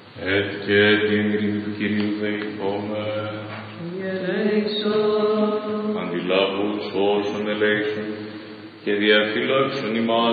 και την ειρήνη του Κυρίου δεηθώμε. Αντιλάβους όσων ελέησον και διαφυλάξον ημάς